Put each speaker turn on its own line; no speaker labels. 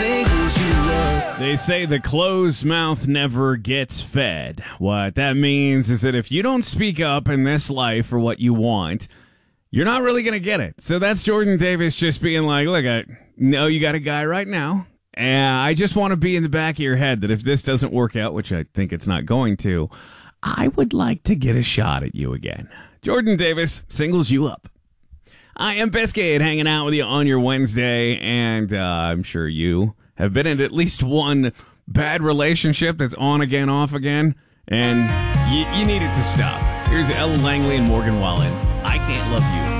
singles you up.
They say the closed mouth never gets fed. What that means is that if you don't speak up in this life for what you want, you're not really going to get it. So that's Jordan Davis just being like, look, I know you got a guy right now, and I just want to be in the back of your head that if this doesn't work out, which I think it's not going to, I would like to get a shot at you again. Jordan Davis singles you up. I am Biscuit, hanging out with you on your Wednesday, and I'm sure you have been in at least one bad relationship that's on again, off again, and you need it to stop. Here's Ella Langley and Morgan Wallen. I Can't Love You.